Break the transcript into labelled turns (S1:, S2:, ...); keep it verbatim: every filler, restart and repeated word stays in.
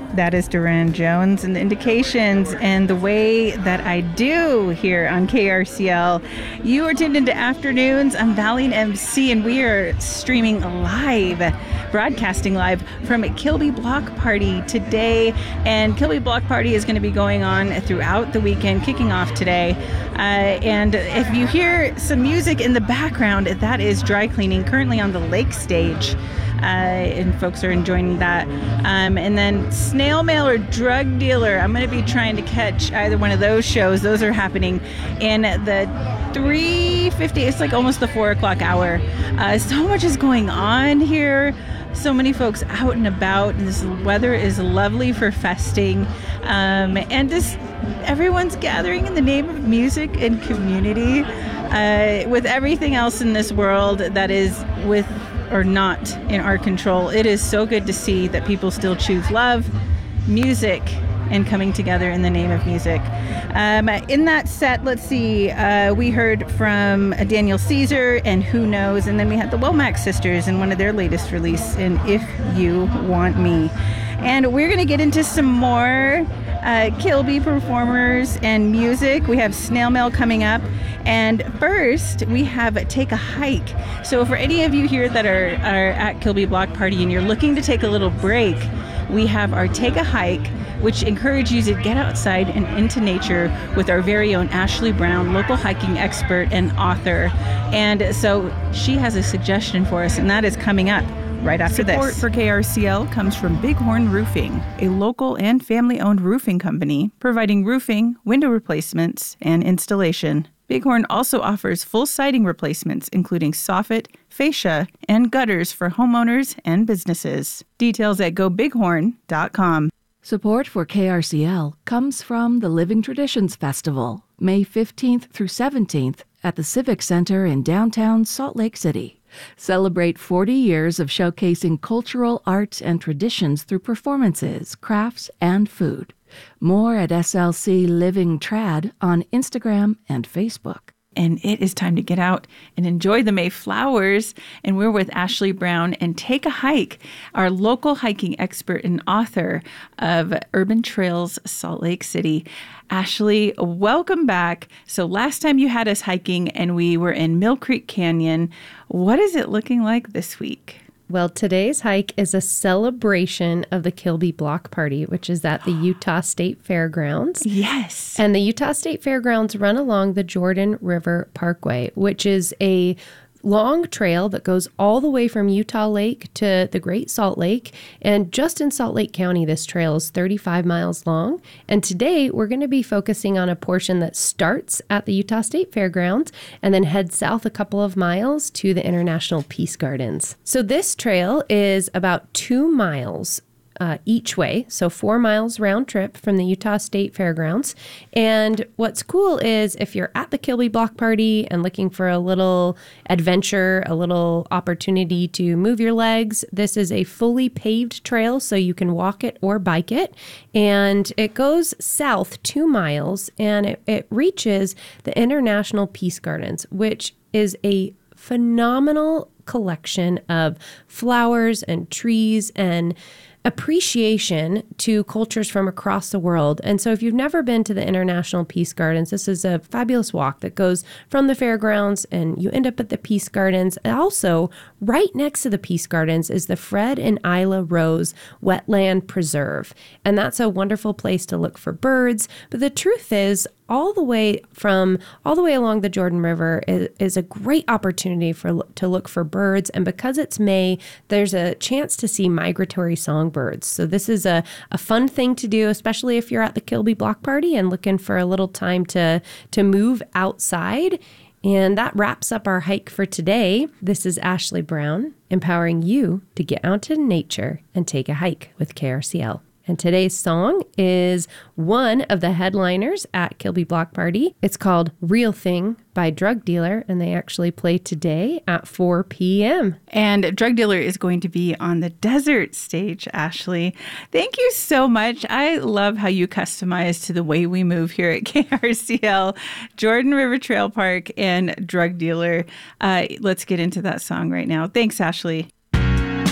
S1: That is Duran Jones and the Indications and the way that I do here on K R C L. You are tuned into Afternoons. I'm Valiant M C, and we are streaming live, broadcasting live from Kilby Block Party today. And Kilby Block Party is going to be going on throughout the weekend, kicking off today. Uh, and if you hear some music in the background, that is dry cleaning, currently on the lake stage. Uh, and folks are enjoying that. Um, and then Snail Mail or Drug Dealer, I'm going to be trying to catch either one of those shows. Those are happening in the three fifty, it's like almost the four o'clock hour. Uh, so much is going on here. So many folks out and about, and this weather is lovely for festing. Um, and just everyone's gathering in the name of music and community. Uh, with everything else in this world that is with or not in our control, it is so good to see that people still choose love, music, and coming together in the name of music. Um, in that set, let's see, uh, we heard from Daniel Caesar and Who Knows, and then we had the Womack Sisters in one of their latest release in If You Want Me. And we're going to get into some more uh, Kilby performers and music. We have Snail Mail coming up. And first, we have Take a Hike. So for any of you here that are, are at Kilby Block Party and you're looking to take a little break, we have our Take a Hike, which encourages you to get outside and into nature with our very own Ashley Brown, local hiking expert and author. And so she has a suggestion for us, and that is coming up right after this. Support for K R C L comes from Bighorn Roofing, a local and family-owned roofing company providing roofing, window replacements, and installation. Bighorn also offers full siding replacements, including soffit, fascia, and gutters for homeowners and businesses. Details at go bighorn dot com.
S2: Support for K R C L comes from the Living Traditions Festival, May fifteenth through seventeenth at the Civic Center in downtown Salt Lake City. Celebrate forty years of showcasing cultural arts and traditions through performances, crafts, and food. More at S L C Living Trad on Instagram and Facebook. And it is time to get out and enjoy the May flowers. And we're with Ashley Brown and Take a Hike, our local hiking expert and author of Urban Trails Salt Lake City. Ashley, welcome back. So last time you had us hiking and we were in Mill Creek Canyon. What is it looking like this week?
S3: Well, today's hike is a celebration of the Kilby Block Party, which is at the Utah State Fairgrounds.
S1: Yes.
S3: And the Utah State Fairgrounds run along the Jordan River Parkway, which is a long trail that goes all the way from Utah Lake to the Great Salt Lake. And just in Salt Lake County, this trail is thirty-five miles long. And today we're going to be focusing on a portion that starts at the Utah State Fairgrounds and then heads south a couple of miles to the International Peace Gardens. So this trail is about two miles Uh, each way, so four miles round trip from the Utah State Fairgrounds. And what's cool is if you're at the Kilby Block Party and looking for a little adventure, a little opportunity to move your legs, this is a fully paved trail, so you can walk it or bike it. And it goes south two miles, and it, it reaches the International Peace Gardens, which is a phenomenal collection of flowers and trees and appreciation to cultures from across the world. And so if you've never been to the International Peace Gardens, this is a fabulous walk that goes from the fairgrounds and you end up at the Peace Gardens. And also, right next to the Peace Gardens is the Fred and Isla Rose Wetland Preserve. And that's a wonderful place to look for birds. But the truth is, all the way from all the way along the Jordan River is, is a great opportunity for to look for birds. And because it's May, there's a chance to see migratory songbirds. So this is a, a fun thing to do, especially if you're at the Kilby Block Party and looking for a little time to, to move outside. And that wraps up our hike for today. This is Ashley Brown, empowering you to get out into nature and take a hike with K R C L. And today's song is one of the headliners at Kilby Block Party. It's called Real Thing by Drug Dealer, and they actually play today at four p.m.
S1: And Drug Dealer is going to be on the desert stage, Ashley. Thank you so much. I love how you customize to the way we move here at K R C L, Jordan River Trail Park, and Drug Dealer. Uh, let's get into that song right now. Thanks, Ashley.